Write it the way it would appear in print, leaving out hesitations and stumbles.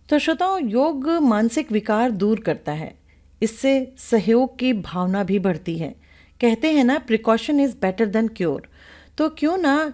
तो श्रोताओं, योग मानसिक विकार दूर करता है। इससे सहयोग की भावना भी बढ़ती है। कहते हैं ना, precaution is better than cure. तो क्यों ना